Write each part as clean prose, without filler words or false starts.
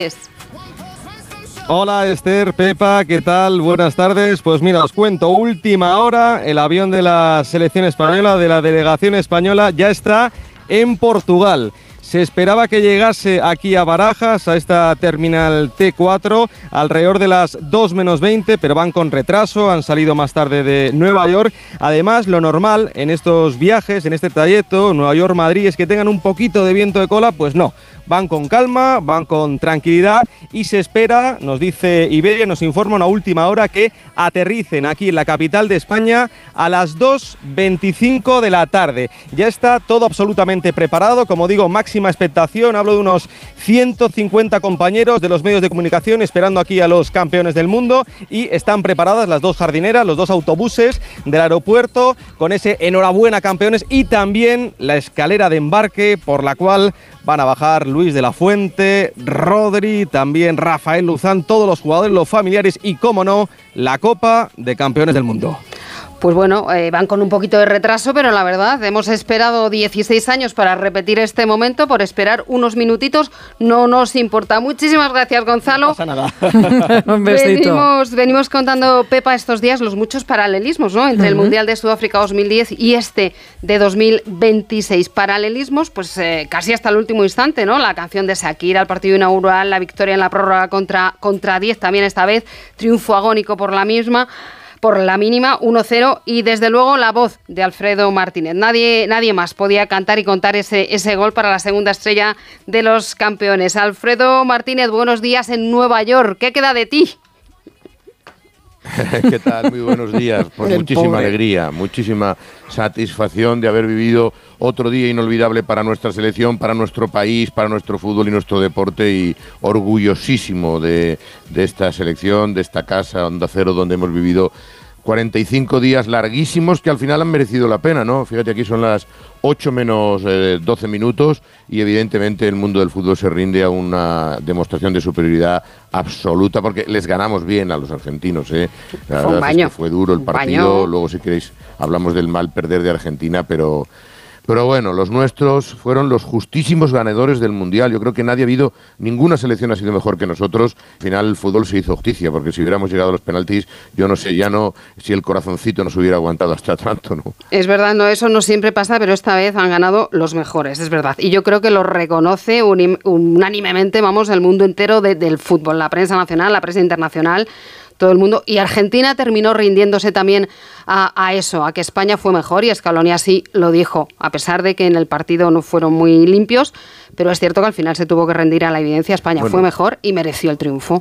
Hola Esther, Pepa, ¿qué tal? Buenas tardes. Pues mira, os cuento, última hora, el avión de la selección española, de la delegación española, ya está en Portugal. Se esperaba que llegase aquí a Barajas, a esta terminal T4, alrededor de las 2 menos 20, pero van con retraso, han salido más tarde de Nueva York. Además, lo normal en estos viajes, en este trayecto, Nueva York-Madrid, es que tengan un poquito de viento de cola, pues no. Van con calma, van con tranquilidad y se espera, nos dice Iberia, nos informa una última hora, que aterricen aquí en la capital de España a las 2:25 de la tarde. Ya está todo absolutamente preparado, como digo, máxima expectación. Hablo de unos 150 compañeros de los medios de comunicación esperando aquí a los campeones del mundo y están preparadas las dos jardineras, los dos autobuses del aeropuerto con ese enhorabuena campeones y también la escalera de embarque por la cual van a bajar Luis de la Fuente, Rodri, también Rafael Luzán, todos los jugadores, los familiares y, cómo no, la Copa de Campeones del Mundo. Pues bueno, van con un poquito de retraso, pero la verdad, hemos esperado 16 años para repetir este momento, por esperar unos minutitos no nos importa. Muchísimas gracias, Gonzalo. No pasa nada. Un besito. Venimos contando, Pepa, estos días los muchos paralelismos, ¿no? Entre el Mundial de Sudáfrica 2010 y este de 2026. Paralelismos, pues casi hasta el último instante, ¿no? La canción de Shakira, el partido inaugural, la victoria en la prórroga contra 10 también esta vez, triunfo agónico por la mínima, 1-0, y desde luego la voz de Alfredo Martínez. Nadie más podía cantar y contar ese gol para la segunda estrella de los campeones. Alfredo Martínez, buenos días en Nueva York. ¿Qué queda de ti? ¿Qué tal? Muy buenos días. Pues muchísima alegría, muchísima satisfacción de haber vivido otro día inolvidable para nuestra selección, para nuestro país, para nuestro fútbol y nuestro deporte, y orgullosísimo de esta selección, de esta casa Onda Cero, donde hemos vivido 45 días larguísimos que al final han merecido la pena, ¿no? Fíjate, aquí son las 8 menos 12 minutos y evidentemente el mundo del fútbol se rinde a una demostración de superioridad absoluta, porque les ganamos bien a los argentinos, ¿eh? La verdad es que fue duro el partido. Luego, si queréis, hablamos del mal perder de Argentina, pero bueno, los nuestros fueron los justísimos ganadores del Mundial. Yo creo que ninguna selección ha sido mejor que nosotros. Al final el fútbol se hizo justicia, porque si hubiéramos llegado a los penaltis, yo no sé, si el corazoncito nos hubiera aguantado hasta tanto, ¿no? Es verdad, no, eso no siempre pasa, pero esta vez han ganado los mejores, es verdad. Y yo creo que lo reconoce unánimemente, el mundo entero del fútbol, la prensa nacional, la prensa internacional, todo el mundo. Y Argentina terminó rindiéndose también a eso, a que España fue mejor, y Scaloni así lo dijo, a pesar de que en el partido no fueron muy limpios, pero es cierto que al final se tuvo que rendir a la evidencia. España fue mejor y mereció el triunfo.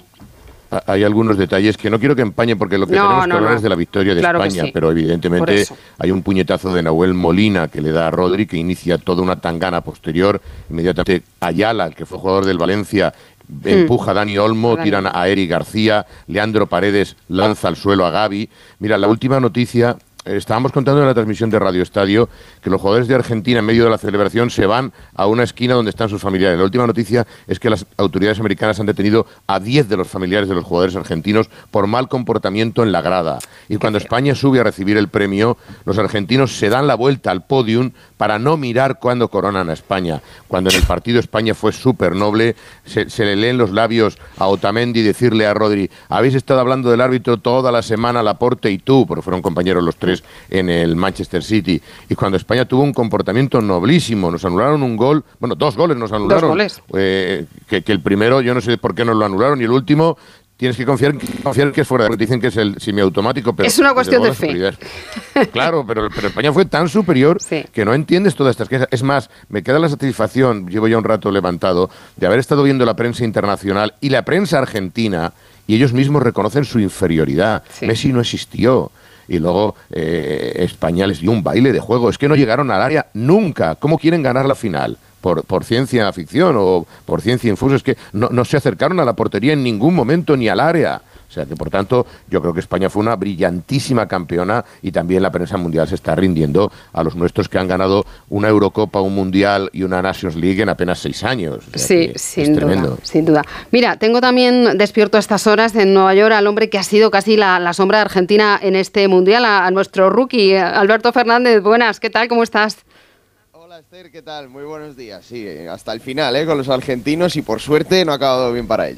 Hay algunos detalles que no quiero que empañen, porque lo que tenemos que hablar es de la victoria de España, sí. Pero evidentemente hay un puñetazo de Nahuel Molina que le da a Rodri, que inicia toda una tangana posterior. Inmediatamente Ayala, el que fue jugador del Valencia, empuja a Dani Olmo, tiran a Eric García, Leandro Paredes lanza al suelo a Gavi. Mira, la última noticia, estábamos contando en la transmisión de Radio Estadio que los jugadores de Argentina, en medio de la celebración, se van a una esquina donde están sus familiares. La última noticia es que las autoridades americanas han detenido a 10 de los familiares de los jugadores argentinos por mal comportamiento en la grada. Y cuando España sube a recibir el premio, los argentinos se dan la vuelta al podium para no mirar cuando coronan a España. Cuando en el partido España fue súper noble, se le leen los labios a Otamendi decirle a Rodri: habéis estado hablando del árbitro toda la semana, Laporte y tú, porque fueron compañeros los tres en el Manchester City. Y cuando España tuvo un comportamiento noblísimo, nos anularon un gol, bueno, 2 goles nos anularon. 2 goles. Que el primero, yo no sé por qué nos lo anularon, y el último tienes que confiar que es fuera de... Dicen que es el semiautomático, pero... Es una cuestión de fe. Claro, pero España fue tan superior que no entiendes todas estas quejas. Es más, me queda la satisfacción, llevo ya un rato levantado, de haber estado viendo la prensa internacional y la prensa argentina, y ellos mismos reconocen su inferioridad. Sí. Messi no existió. Y luego España les dio un baile de juego. Es que no llegaron al área nunca. ¿Cómo quieren ganar la final? ¿Por ciencia ficción o por ciencia infusa? Es que no se acercaron a la portería en ningún momento, ni al área. O sea que, por tanto, yo creo que España fue una brillantísima campeona, y también la prensa mundial se está rindiendo a los nuestros, que han ganado una Eurocopa, un Mundial y una Nations League en apenas 6 años. O sea, sí, sin duda. Mira, tengo también despierto a estas horas en Nueva York al hombre que ha sido casi la sombra de Argentina en este Mundial, a nuestro rookie, Alberto Fernández. Buenas, ¿qué tal? ¿Cómo estás? Hola Esther, ¿qué tal? Muy buenos días. Sí, hasta el final con los argentinos, y por suerte no ha acabado bien para ellos.